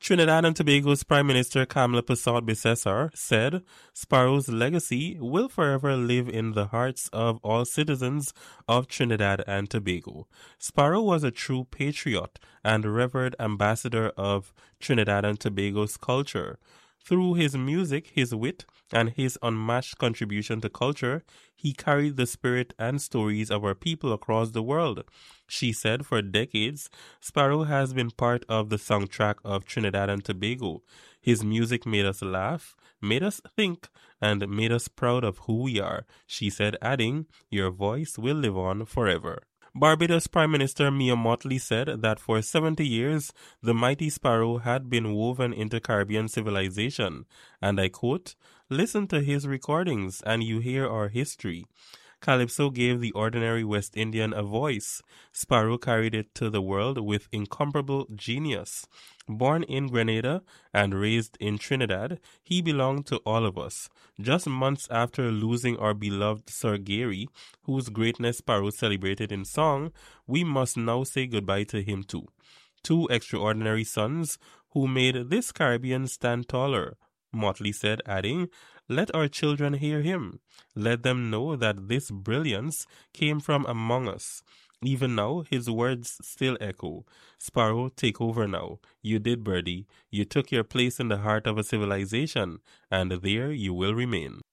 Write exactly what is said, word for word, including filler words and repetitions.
Trinidad and Tobago's Prime Minister Kamla Persaud-Bissessar said Sparrow's legacy will forever live in the hearts of all citizens of Trinidad and Tobago. Sparrow was a true patriot and revered ambassador of Trinidad and Tobago's culture. Through his music, his wit, and his unmatched contribution to culture, he carried the spirit and stories of our people across the world. She said for decades, Sparrow has been part of the soundtrack of Trinidad and Tobago. His music made us laugh, made us think, and made us proud of who we are, she said, adding, "Your voice will live on forever." Barbados Prime Minister Mia Mottley said that for seventy years, the mighty sparrow had been woven into Caribbean civilization, and I quote, "Listen to his recordings and you hear our history." Calypso gave the ordinary West Indian a voice. Sparrow carried it to the world with incomparable genius. Born in Grenada and raised in Trinidad, he belonged to all of us. Just months after losing our beloved Sir Gary, whose greatness Sparrow celebrated in song, we must now say goodbye to him too. Two extraordinary sons who made this Caribbean stand taller, Motley said, adding, "Let our children hear him. Let them know that this brilliance came from among us." Even now, his words still echo. Sparrow, take over now. You did, Birdie. You took your place in the heart of a civilization, and there you will remain.